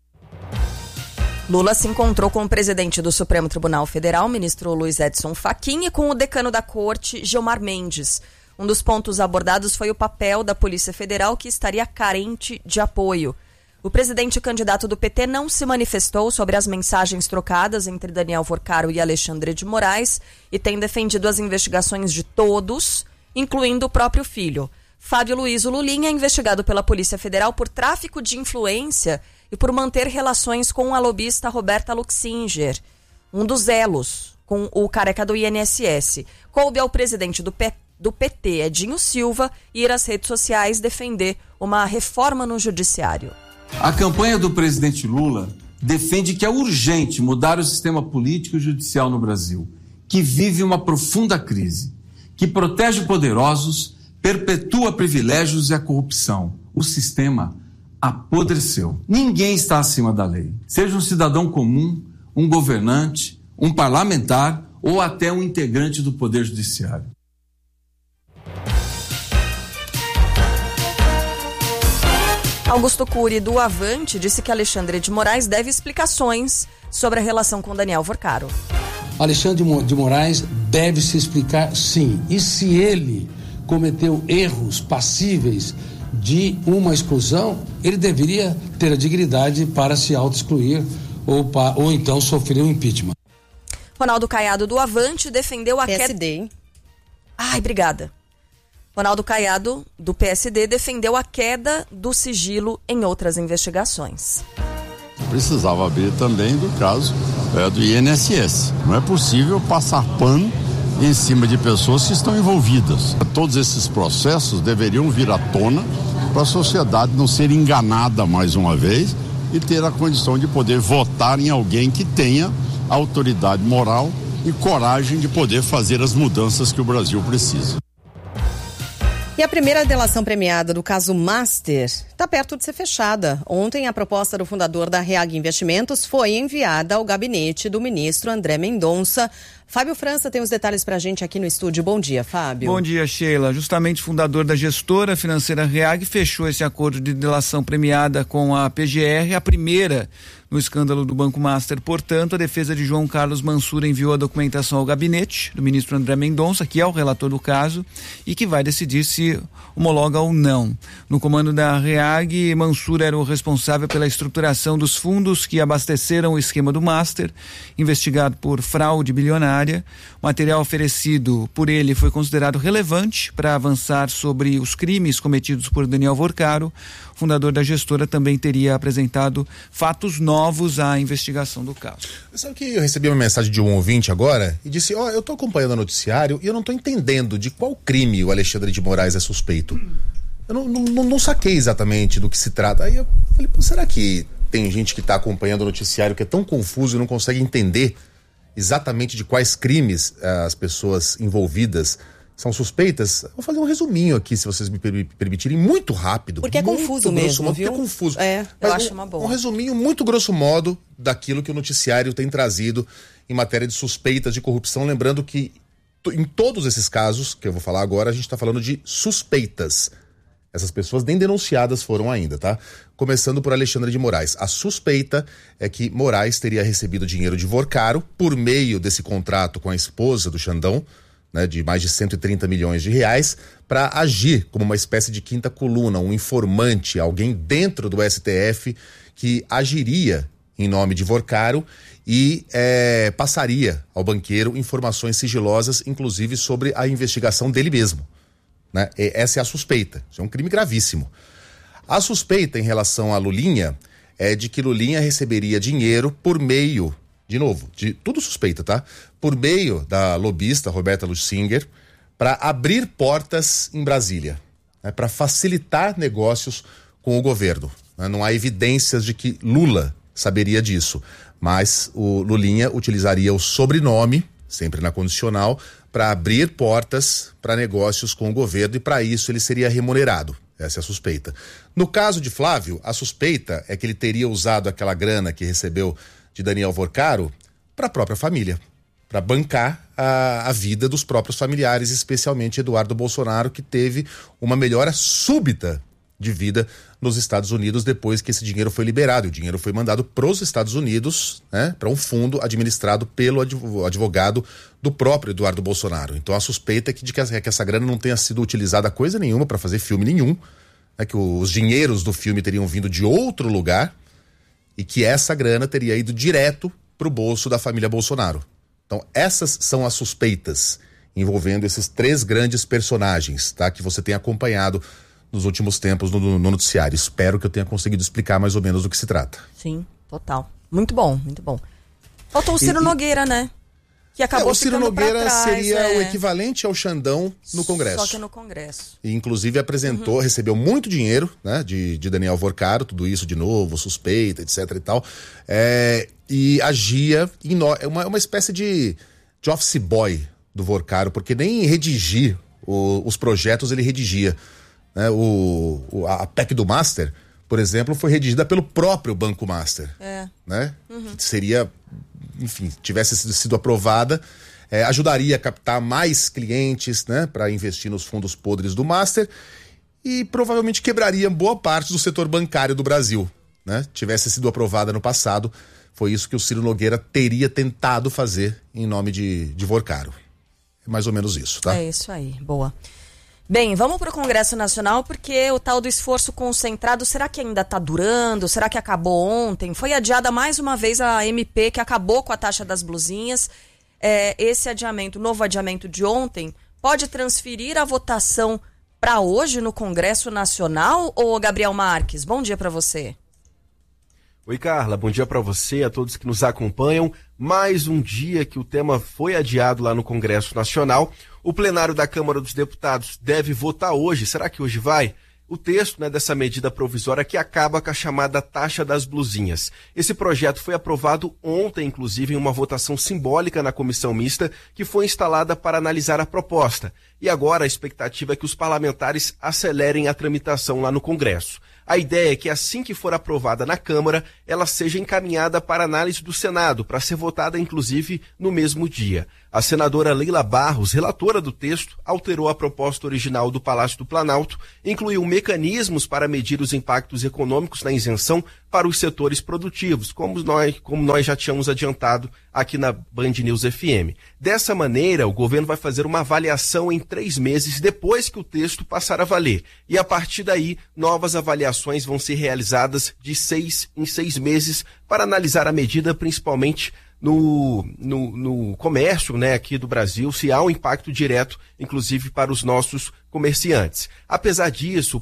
Lula se encontrou com o presidente do Supremo Tribunal Federal, ministro Luiz Edson Fachin, e com o decano da Corte, Gilmar Mendes. Um dos pontos abordados foi o papel da Polícia Federal, que estaria carente de apoio. O presidente candidato do PT não se manifestou sobre as mensagens trocadas entre Daniel Vorcaro e Alexandre de Moraes e tem defendido as investigações de todos, incluindo o próprio filho. Fábio Luiz Lulinha é investigado pela Polícia Federal por tráfico de influência e por manter relações com a lobista Roberta Luxinger, um dos elos com o careca do INSS. Coube ao presidente do PT, Edinho Silva, ir às redes sociais defender uma reforma no judiciário. A campanha do presidente Lula defende que é urgente mudar o sistema político e judicial no Brasil, que vive uma profunda crise, que protege poderosos, perpetua privilégios e a corrupção. O sistema apodreceu. Ninguém está acima da lei. Seja um cidadão comum, um governante, um parlamentar ou até um integrante do Poder Judiciário. Augusto Cury, do Avante, disse que Alexandre de Moraes deve explicações sobre a relação com Daniel Vorcaro. Alexandre de Moraes deve se explicar, sim. E se ele cometeu erros passíveis de uma exclusão, ele deveria ter a dignidade para se auto-excluir ou então sofrer um impeachment. Ronaldo Caiado, do Avante, defendeu a PSD, hein? Ai, obrigada. Ronaldo Caiado, do PSD, defendeu a queda do sigilo em outras investigações. Precisava abrir também do caso do INSS. Não é possível passar pano em cima de pessoas que estão envolvidas. Todos esses processos deveriam vir à tona para a sociedade não ser enganada mais uma vez e ter a condição de poder votar em alguém que tenha autoridade moral e coragem de poder fazer as mudanças que o Brasil precisa. E a primeira delação premiada do caso Master está perto de ser fechada. Ontem, a proposta do fundador da REAG Investimentos foi enviada ao gabinete do ministro André Mendonça. Fábio França tem os detalhes para a gente aqui no estúdio. Bom dia, Fábio. Bom dia, Sheila. Justamente o fundador da gestora financeira REAG fechou esse acordo de delação premiada com a PGR, a primeira no escândalo do Banco Master. Portanto, a defesa de João Carlos Mansur enviou a documentação ao gabinete do ministro André Mendonça, que é o relator do caso, e que vai decidir se homologa ou não. No comando da REAG, Mansur era o responsável pela estruturação dos fundos que abasteceram o esquema do Master, investigado por fraude bilionária. O material oferecido por ele foi considerado relevante para avançar sobre os crimes cometidos por Daniel Vorcaro. O fundador da gestora também teria apresentado fatos novos à investigação do caso. Sabe que eu recebi uma mensagem de um ouvinte agora e disse, eu tô acompanhando o noticiário e eu não tô entendendo de qual crime o Alexandre de Moraes é suspeito. Eu não saquei exatamente do que se trata. Aí eu falei, será que tem gente que tá acompanhando o noticiário que é tão confuso e não consegue entender exatamente de quais crimes as pessoas envolvidas são suspeitas? Vou fazer um resuminho aqui, se vocês me permitirem, muito rápido. Porque é confuso mesmo, viu? Porque é confuso. Eu acho uma boa. Um resuminho muito grosso modo daquilo que o noticiário tem trazido em matéria de suspeitas de corrupção, lembrando que em todos esses casos que eu vou falar agora, a gente está falando de suspeitas. Essas pessoas nem denunciadas foram ainda, tá? Começando por Alexandre de Moraes. A suspeita é que Moraes teria recebido dinheiro de Vorcaro por meio desse contrato com a esposa do Xandão, né, de mais de 130 milhões de reais, para agir como uma espécie de quinta coluna, um informante, alguém dentro do STF que agiria em nome de Vorcaro e passaria ao banqueiro informações sigilosas, inclusive sobre a investigação dele mesmo. Né? Essa é a suspeita. Isso é um crime gravíssimo. A suspeita em relação a Lulinha é de que Lulinha receberia dinheiro por meio, de novo, de tudo suspeita, tá? Por meio da lobista Roberta Lusinger para abrir portas em Brasília, né? Para facilitar negócios com o governo. Né? Não há evidências de que Lula saberia disso, mas o Lulinha utilizaria o sobrenome, sempre na condicional, para abrir portas para negócios com o governo e para isso ele seria remunerado. Essa é a suspeita. No caso de Flávio, a suspeita é que ele teria usado aquela grana que recebeu de Daniel Vorcaro para a própria família, para bancar a vida dos próprios familiares, especialmente Eduardo Bolsonaro, que teve uma melhora súbita de vida nos Estados Unidos depois que esse dinheiro foi liberado. O dinheiro foi mandado para os Estados Unidos, né, para um fundo administrado pelo advogado do próprio Eduardo Bolsonaro. Então a suspeita é que essa grana não tenha sido utilizada coisa nenhuma para fazer filme nenhum, né, que os dinheiros do filme teriam vindo de outro lugar e que essa grana teria ido direto para o bolso da família Bolsonaro. Então essas são as suspeitas envolvendo esses três grandes personagens, tá, que você tem acompanhado nos últimos tempos no noticiário. Espero que eu tenha conseguido explicar mais ou menos do que se trata. Sim, total. Muito bom, muito bom. Faltou o Ciro Nogueira, né? Que acabou o Ciro Nogueira pra trás, seria o equivalente ao Xandão no Congresso. Só que no Congresso. E inclusive apresentou, recebeu muito dinheiro, né, de Daniel Vorcaro, tudo isso de novo, suspeita, etc e tal. E agia uma espécie de office boy do Vorcaro, porque nem redigir os projetos ele redigia. Né, a PEC do Master, por exemplo, foi redigida pelo próprio Banco Master. Né? Que seria, enfim, tivesse sido aprovada, ajudaria a captar mais clientes, né, para investir nos fundos podres do Master. e provavelmente quebraria boa parte do setor bancário do Brasil, né? Tivesse sido aprovada no passado, foi isso que o Ciro Nogueira teria tentado fazer em nome de Vorcaro. É mais ou menos isso, tá? É isso aí, boa. Bem, vamos para o Congresso Nacional, porque o tal do esforço concentrado, será que ainda está durando? Será que acabou ontem? Foi adiada mais uma vez a MP, que acabou com a taxa das blusinhas. Esse adiamento, o novo adiamento de ontem, pode transferir a votação para hoje no Congresso Nacional? Ou Gabriel Marques, bom dia para você. Oi, Carla, bom dia para você, a todos que nos acompanham. Mais um dia que o tema foi adiado lá no Congresso Nacional. O plenário da Câmara dos Deputados deve votar hoje. Será que hoje vai? O texto, dessa medida provisória que acaba com a chamada taxa das blusinhas. Esse projeto foi aprovado ontem, inclusive, em uma votação simbólica na comissão mista que foi instalada para analisar a proposta. E agora a expectativa é que os parlamentares acelerem a tramitação lá no Congresso. A ideia é que assim que for aprovada na Câmara, ela seja encaminhada para análise do Senado, para ser votada inclusive no mesmo dia. A senadora Leila Barros, relatora do texto, alterou a proposta original do Palácio do Planalto, incluiu mecanismos para medir os impactos econômicos na isenção para os setores produtivos, como nós já tínhamos adiantado aqui na Band News FM. Dessa maneira, o governo vai fazer uma avaliação em 3 meses depois que o texto passar a valer. E a partir daí, novas avaliações vão ser realizadas de 6 em 6 meses para analisar a medida, principalmente no comércio, aqui do Brasil, se há um impacto direto, inclusive para os nossos comerciantes. Apesar disso,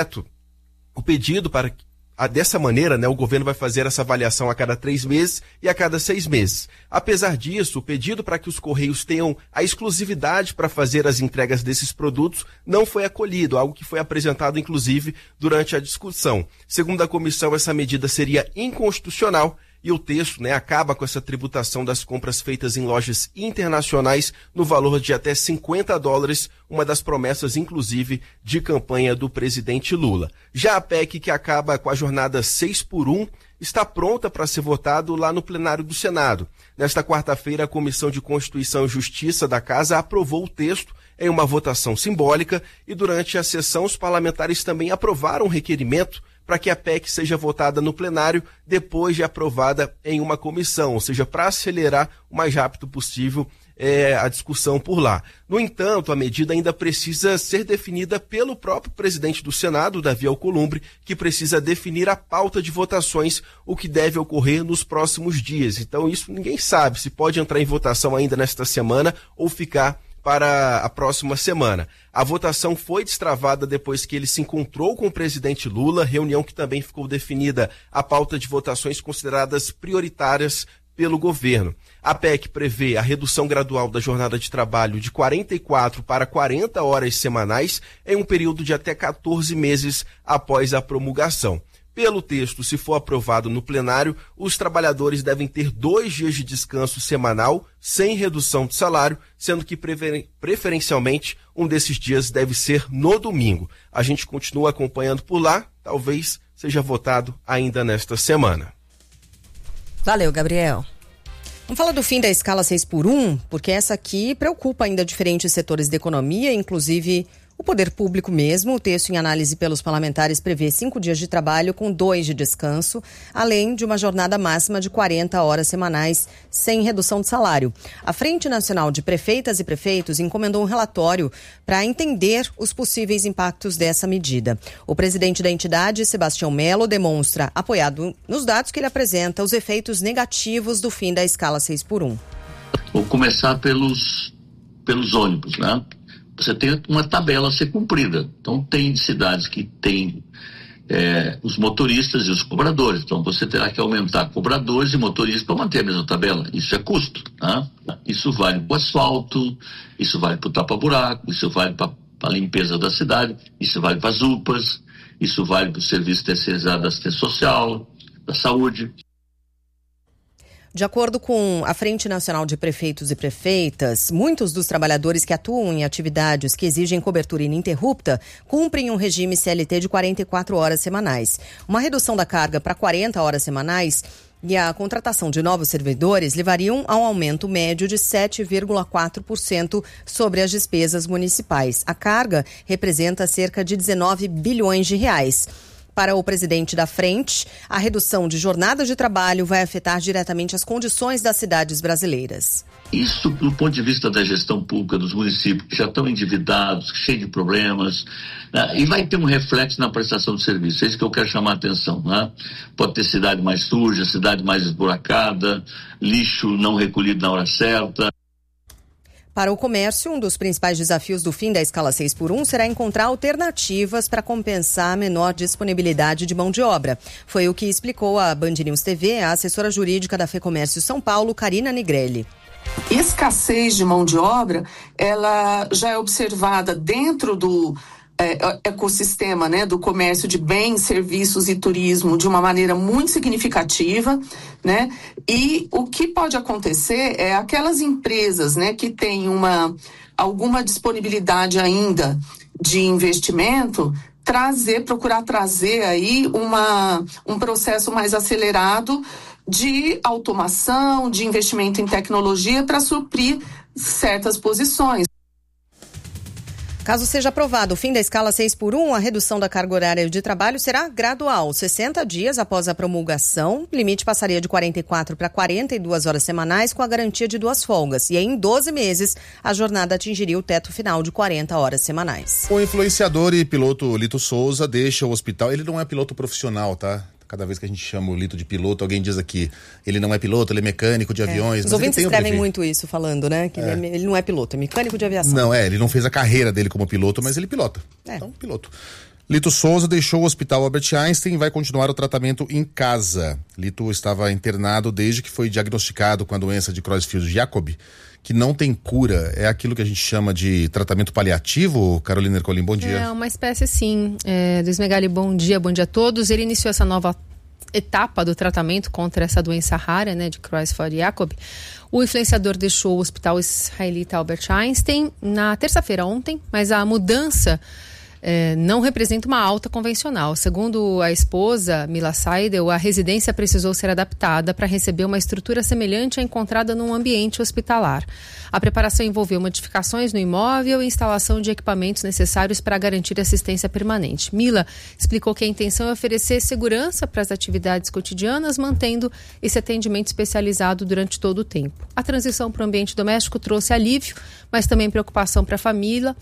o pedido para dessa maneira, o governo vai fazer essa avaliação a cada 3 meses e a cada 6 meses. Apesar disso, o pedido para que os Correios tenham a exclusividade para fazer as entregas desses produtos não foi acolhido, algo que foi apresentado, inclusive, durante a discussão. Segundo a comissão, essa medida seria inconstitucional e o texto acaba com essa tributação das compras feitas em lojas internacionais no valor de até $50, uma das promessas, inclusive, de campanha do presidente Lula. Já a PEC, que acaba com a jornada 6x1, está pronta para ser votado lá no plenário do Senado. Nesta quarta-feira, a Comissão de Constituição e Justiça da Casa aprovou o texto em uma votação simbólica e durante a sessão os parlamentares também aprovaram um requerimento para que a PEC seja votada no plenário depois de aprovada em uma comissão, ou seja, para acelerar o mais rápido possível a discussão por lá. No entanto, a medida ainda precisa ser definida pelo próprio presidente do Senado, Davi Alcolumbre, que precisa definir a pauta de votações, o que deve ocorrer nos próximos dias. Então, isso ninguém sabe se pode entrar em votação ainda nesta semana ou ficar para a próxima semana. A votação foi destravada depois que ele se encontrou com o presidente Lula, reunião que também ficou definida a pauta de votações consideradas prioritárias pelo governo. A PEC prevê a redução gradual da jornada de trabalho de 44 para 40 horas semanais em um período de até 14 meses após a promulgação. Pelo texto, se for aprovado no plenário, os trabalhadores devem ter 2 dias de descanso semanal, sem redução de salário, sendo que preferencialmente um desses dias deve ser no domingo. A gente continua acompanhando por lá, talvez seja votado ainda nesta semana. Valeu, Gabriel. Vamos falar do fim da escala 6x1, porque essa aqui preocupa ainda diferentes setores da economia, inclusive o poder público mesmo. O texto em análise pelos parlamentares prevê 5 dias de trabalho com 2 de descanso, além de uma jornada máxima de 40 horas semanais sem redução de salário. A Frente Nacional de Prefeitas e Prefeitos encomendou um relatório para entender os possíveis impactos dessa medida. O presidente da entidade, Sebastião Melo, demonstra, apoiado nos dados que ele apresenta, os efeitos negativos do fim da escala 6x1. Vou começar pelos ônibus, né? Você tem uma tabela a ser cumprida. Então, tem cidades que tem os motoristas e os cobradores. Então, você terá que aumentar cobradores e motoristas para manter a mesma tabela. Isso é custo. Né? Isso vale para o asfalto, isso vale para o tapa-buraco, isso vale para a limpeza da cidade, isso vale para as UPAs, isso vale para o serviço terceirizado da assistência social, da saúde. De acordo com a Frente Nacional de Prefeitos e Prefeitas, muitos dos trabalhadores que atuam em atividades que exigem cobertura ininterrupta cumprem um regime CLT de 44 horas semanais. Uma redução da carga para 40 horas semanais E a contratação de novos servidores levariam a um aumento médio de 7,4% sobre as despesas municipais. A carga representa cerca de 19 bilhões de reais. Para o presidente da frente, a redução de jornadas de trabalho vai afetar diretamente as condições das cidades brasileiras. Isso do ponto de vista da gestão pública dos municípios, que já estão endividados, cheios de problemas, né? E vai ter um reflexo na prestação de serviço. É isso que eu quero chamar a atenção. Né? Pode ter cidade mais suja, cidade mais esburacada, lixo não recolhido na hora certa. Para o comércio, um dos principais desafios do fim da escala 6x1 será encontrar alternativas para compensar a menor disponibilidade de mão de obra. Foi o que explicou à Band News TV a assessora jurídica da FEComércio São Paulo, Karina Nigrelli. Escassez de mão de obra, ela já é observada dentro do ecossistema, né, do comércio de bens, serviços e turismo de uma maneira muito significativa, né? E o que pode acontecer é aquelas empresas, né, que têm alguma disponibilidade ainda de investimento, procurar trazer aí um processo mais acelerado de automação, de investimento em tecnologia para suprir certas posições. Caso seja aprovado o fim da escala 6x1, a redução da carga horária de trabalho será gradual. 60 dias após a promulgação, o limite passaria de 44 para 42 horas semanais com a garantia de 2 folgas. E aí, em 12 meses, a jornada atingiria o teto final de 40 horas semanais. O influenciador e piloto Lito Souza deixa o hospital. Ele não é piloto profissional, tá? Cada vez que a gente chama o Lito de piloto, alguém diz aqui, ele não é piloto, ele é mecânico de aviões. Os ouvintes escrevem muito isso, falando, né? Que ele não é piloto, é mecânico de aviação. Não, ele não fez a carreira dele como piloto, mas ele pilota. Então, piloto. Lito Souza deixou o Hospital Albert Einstein e vai continuar o tratamento em casa. Lito estava internado desde que foi diagnosticado com a doença de Creutzfeldt-Jakob, que não tem cura. É aquilo que a gente chama de tratamento paliativo. Carolina Ercolim, bom dia. É uma espécie, sim. Do Smegali, bom dia a todos. Ele iniciou essa nova etapa do tratamento contra essa doença rara, né, de Creutzfeldt-Jakob. O influenciador deixou o Hospital Israelita Albert Einstein na terça-feira ontem, mas a mudança não representa uma alta convencional. Segundo a esposa, Mila Seidel, a residência precisou ser adaptada para receber uma estrutura semelhante à encontrada num ambiente hospitalar. A preparação envolveu modificações no imóvel e instalação de equipamentos necessários para garantir assistência permanente. Mila explicou que a intenção é oferecer segurança para as atividades cotidianas, mantendo esse atendimento especializado durante todo o tempo. A transição para o ambiente doméstico trouxe alívio, mas também preocupação para a família.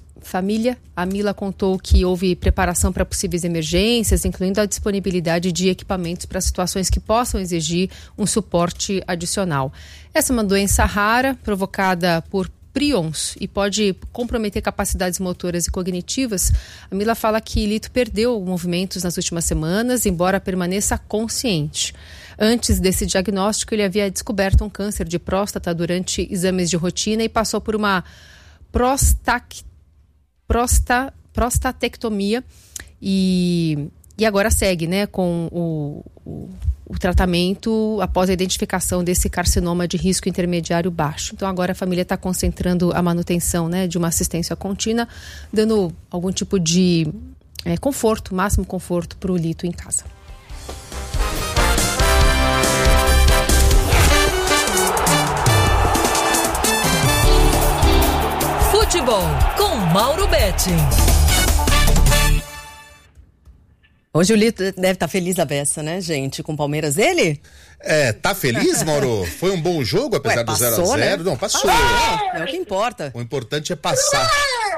A Mila contou que houve preparação para possíveis emergências, incluindo a disponibilidade de equipamentos para situações que possam exigir um suporte adicional. Essa é uma doença rara, provocada por prions e pode comprometer capacidades motoras e cognitivas. A Mila fala que Lito perdeu movimentos nas últimas semanas, embora permaneça consciente. Antes desse diagnóstico, ele havia descoberto um câncer de próstata durante exames de rotina e passou por uma prostatectomia e agora segue, né, com o tratamento após a identificação desse carcinoma de risco intermediário baixo. Então agora a família está concentrando a manutenção, né, de uma assistência contínua, dando algum tipo de conforto, máximo conforto para o Lito em casa. Futebol com Mauro Betti. Hoje o Lito deve estar feliz da beça, né, gente? Com o Palmeiras dele? Tá feliz, Mauro? Foi um bom jogo, apesar do 0x0? Né? Não, passou. É o que importa. O importante é passar.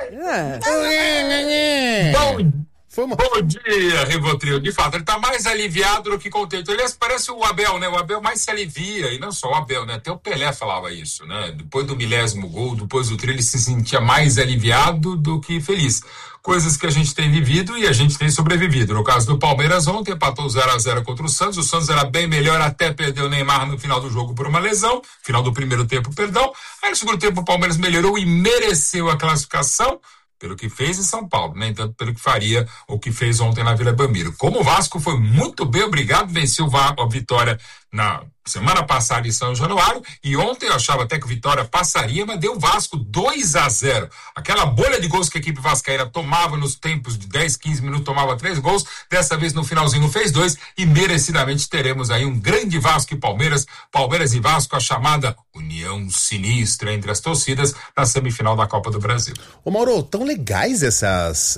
Bom dia, Rivotril. De fato, ele tá mais aliviado do que contente. Aliás, parece o Abel, né? O Abel mais se alivia, e não só o Abel, né? Até o Pelé falava isso, né? Depois do 1000º gol, depois do trio, ele se sentia mais aliviado do que feliz. Coisas que a gente tem vivido e a gente tem sobrevivido. No caso do Palmeiras, ontem empatou 0x0 contra o Santos. O Santos era bem melhor, até perdeu o Neymar no final do jogo por uma lesão. Final do primeiro tempo, perdão. Aí no segundo tempo o Palmeiras melhorou e mereceu a classificação, pelo que fez em São Paulo, nem tanto pelo que faria ou que fez ontem na Vila Belmiro. Como o Vasco foi muito bem, obrigado, venceu a Vitória semana passada em São Januário, e ontem eu achava até que o Vitória passaria, mas deu o Vasco 2-0. Aquela bolha de gols que a equipe vascaína tomava nos tempos de 10, 15 minutos, tomava 3 gols, dessa vez no finalzinho fez 2, e merecidamente teremos aí um grande Vasco e Palmeiras e Vasco, a chamada união sinistra entre as torcidas na semifinal da Copa do Brasil. Ô Mauro, tão legais essas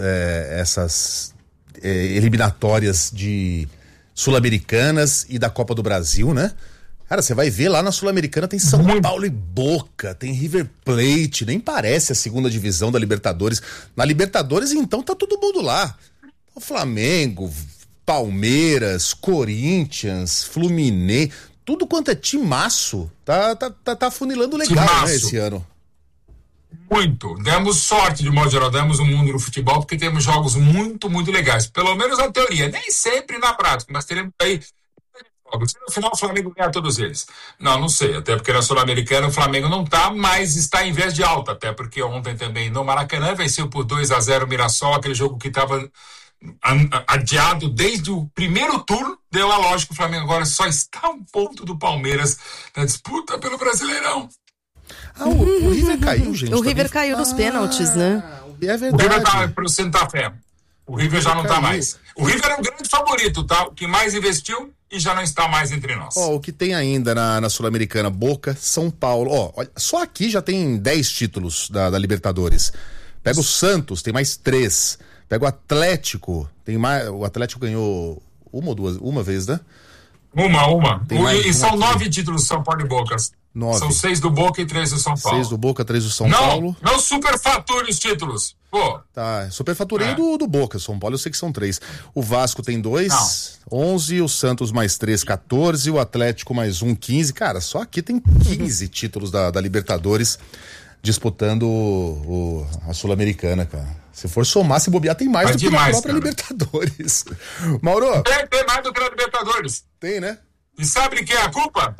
eliminatórias de Sul-Americanas e da Copa do Brasil, né? Cara, você vai ver lá na Sul-Americana tem São Paulo e Boca, tem River Plate, nem parece a segunda divisão da Libertadores. Na Libertadores, então, tá todo mundo lá. O Flamengo, Palmeiras, Corinthians, Fluminense, tudo quanto é timaço, tá funilando legal, timaço, né, esse ano. Muito. Demos sorte, de modo geral, demos um mundo no futebol, porque temos jogos muito, muito legais. Pelo menos na teoria, nem sempre na prática, mas teremos aí jogos. Se no final o Flamengo ganhar todos eles. Não sei, até porque na Sul-Americana o Flamengo não tá, mas está em vez de alta, até porque ontem também no Maracanã venceu por 2-0 o Mirassol, aquele jogo que estava adiado desde o primeiro turno, deu a lógica que o Flamengo agora só está um ponto do Palmeiras na disputa pelo Brasileirão. O River caiu, gente. O River caiu nos pênaltis, né? É verdade. O River tá pro Santa Fé. O River já não tá mais. O River é um grande favorito, tá? O que mais investiu e já não está mais entre nós. O que tem ainda na Sul-Americana, Boca, São Paulo. Olha, só aqui já tem 10 títulos da Libertadores. Pega o Santos, tem mais 3. Pega o Atlético, tem mais. O Atlético ganhou uma vez, né? Uma. E são 9 títulos São Paulo e Boca. 9. São 6 do Boca e 3 do São Paulo. 6 do Boca, 3 do São Paulo. Não superfature os títulos. Pô. Tá, superfaturei do Boca. São Paulo eu sei que são 3. O Vasco tem 2, 11. O Santos mais 3, 14. O Atlético mais 1, 15. Cara, só aqui tem 15 títulos da Libertadores disputando a Sul-Americana, cara. Se for somar, se bobear, tem mais do que a própria Libertadores. Mauro? Tem mais do que a Libertadores. Tem, né? E sabe de quem é a culpa?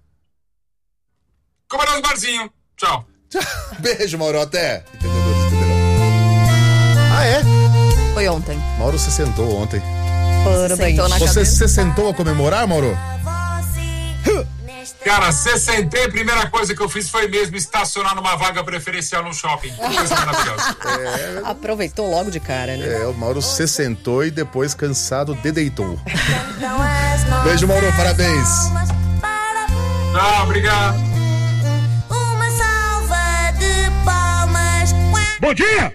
Como é nos barzinhos. Tchau. Beijo, Mauro. Até. É? Foi ontem. Mauro se sentou ontem. Parabéns. Você sentou a comemorar, Mauro? Cara, sentei, a primeira coisa que eu fiz foi mesmo estacionar numa vaga preferencial no shopping. Que coisa maravilhosa. Aproveitou logo de cara, né? O Mauro se sentou e depois, cansado, dedeitou. Beijo, Mauro, parabéns. Não, obrigado. Uma salva de palmas. Bom dia!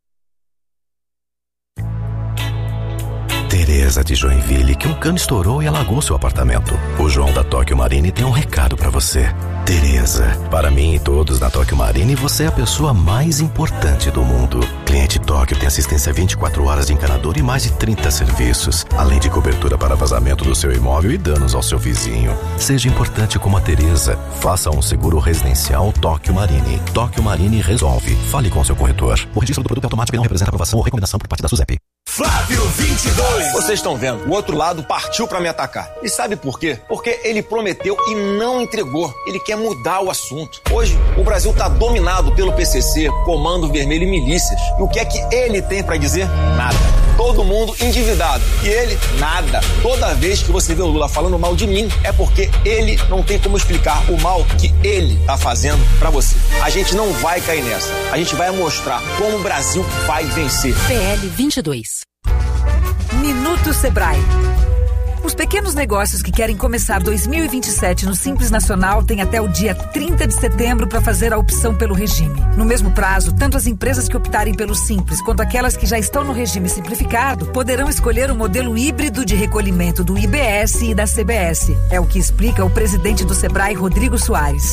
Tereza de Joinville, que um cano estourou e alagou seu apartamento. O João da Tóquio Marine tem um recado pra você. Tereza, para mim e todos da Tóquio Marine, você é a pessoa mais importante do mundo. Cliente Tóquio tem assistência 24 horas de encanador e mais de 30 serviços, além de cobertura para vazamento do seu imóvel e danos ao seu vizinho. Seja importante como a Tereza. Faça um seguro residencial Tóquio Marine. Tóquio Marine resolve. Fale com seu corretor. O registro do produto é automático e não representa aprovação ou recomendação por parte da SUSEP. Flávio 22. Vocês estão vendo, o outro lado partiu pra me atacar. E sabe por quê? Porque ele prometeu e não entregou. Ele quer mudar o assunto. Hoje, o Brasil tá dominado pelo PCC, Comando Vermelho e milícias. E o que é que ele tem pra dizer? Nada. Todo mundo endividado. E ele, nada. Toda vez que você vê o Lula falando mal de mim, é porque ele não tem como explicar o mal que ele tá fazendo pra você. A gente não vai cair nessa. A gente vai mostrar como o Brasil vai vencer. PL 22. Minuto Sebrae. Os pequenos negócios que querem começar 2027 no Simples Nacional têm até o dia 30 de setembro para fazer a opção pelo regime. No mesmo prazo, tanto as empresas que optarem pelo Simples quanto aquelas que já estão no regime simplificado poderão escolher o modelo híbrido de recolhimento do IBS e da CBS. É o que explica o presidente do Sebrae, Rodrigo Soares.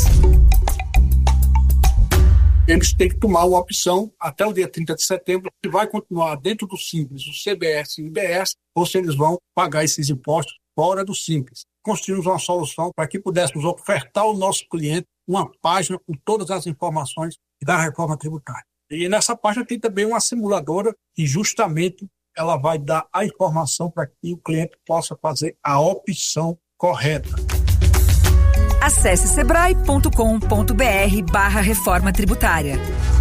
Eles têm que tomar uma opção até o dia 30 de setembro, que vai continuar dentro do Simples, o CBS e o IBS, ou se eles vão pagar esses impostos fora do Simples. Construímos uma solução para que pudéssemos ofertar ao nosso cliente uma página com todas as informações da reforma tributária. E nessa página tem também uma simuladora que justamente ela vai dar a informação para que o cliente possa fazer a opção correta. Acesse sebrae.com.br/reforma tributária.